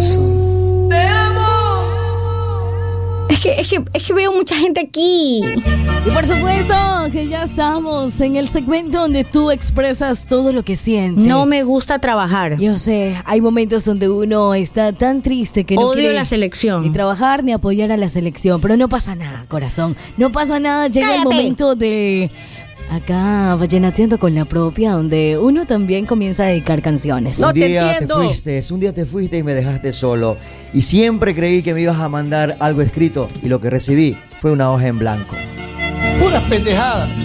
hermoso. Te amo. Es que veo mucha gente aquí. Y por supuesto que ya estamos en el segmento donde tú expresas todo lo que sientes. No me gusta trabajar. Yo sé, hay momentos donde uno está tan triste que no Odio quiere la selección. ni trabajar ni apoyar a la selección. Pero no pasa nada, corazón. No pasa nada. Llega ¡Cállate! el momento de acá, vallenateando con la propia, donde uno también comienza a dedicar canciones. No Un te día entiendo. un día te fuiste y me dejaste solo. Y siempre creí que me ibas a mandar algo escrito y lo que recibí fue una hoja en blanco. Puras pendejadas.